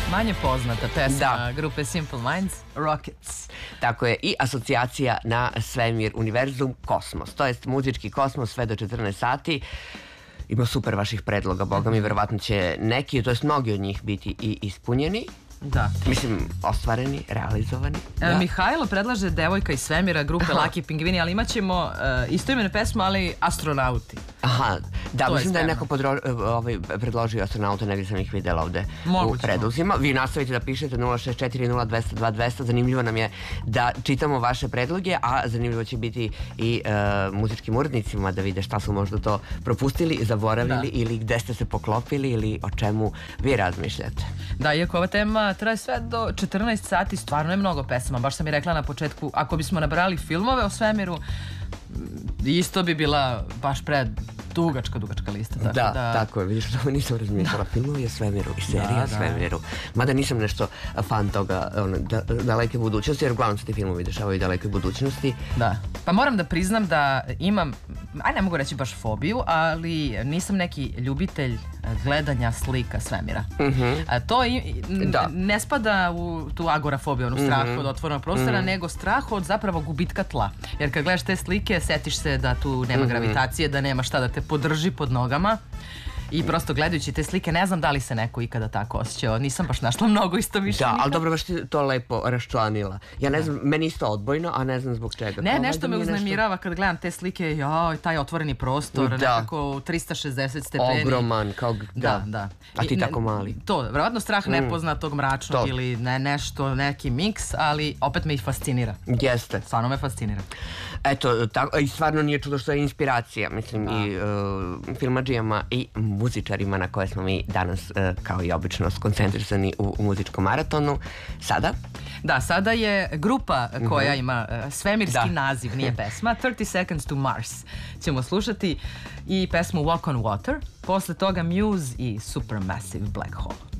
Manje poznata pesma grupe Simple Minds, Rockets. Tako je, i asocijacija na svemir, univerzum, kosmos. To jest muzički kosmos sve do 14 sati. Ima super vaših predloga, boga mi, verovatno će neki, to jest mnogi od njih biti i ispunjeni. Da. Mislim, ostvareni, realizovani. Mihajlo predlaže Devojka iz svemira grupe Laki Pingvini, ali imat ćemo istoimenu pesmu, ali Astronauti. Aha, da, To mislim je da je neko predložio astronauta, negdje sam ih vidjela ovde u predlozima. Vi nastavite da pišete 064-02-200-200. Zanimljivo nam je da čitamo vaše predloge, a zanimljivo će biti i muzičkim urednicima da vide šta su možda to propustili, zaboravili ili gde ste se poklopili ili o čemu vi razmišljate. Da, iako ova tema traje sve do 14 sati, stvarno je mnogo pesama. Baš sam i rekla na početku, ako bismo nabrali filmove o svemiru, isto bi bila baš dugačka lista. Da, tako je, vidiš, to nisam razmišljala. Filmovi o svemiru i serija o svemiru. Mada nisam nešto fan toga daleke budućnosti, jer uglavnom se ti filmovi dešavaju i daleke budućnosti. Da, pa moram da priznam da imam, ne mogu reći baš fobiju, ali nisam neki ljubitelj gledanja slika svemira. To ne spada u tu agorafobiju, onu strah od otvorenog prostora, nego strah od zapravo gubitka tla. Jer kad gledaš te slike, setiš se da tu nema gravitacije, da nema šta da te podrži pod nogama. I prosto gledajući te slike, ne znam da li se neko ikada tako osjećao. Nisam baš našla mnogo isto više. Da, ali dobro, baš ti to lepo raščlanila. Ja ne znam, meni isto odbojno, a ne znam zbog čega. Ne, nešto me uznemirava kad gledam te slike, joj, taj otvoreni prostor, nekako 360 stepeni. Ogroman, kao da. A ti tako mali. To, vjerovatno strah nepoznatog, mračnog ili nešto, neki miks, ali opet me ih fascinira. Jeste. Stvarno me fascinira. Eto, i stvarno nije čudo što je inspiracija, mislim, i filmadžijama i muzičarima na koje smo mi danas, kao i obično, skoncentrisani u muzičkom maratonu. Sada? Da, sada je grupa koja ima svemirski naziv, nije pesma. 30 Seconds to Mars ćemo slušati i pesmu Walk on Water. Posle toga Muse i Supermassive Black Hole.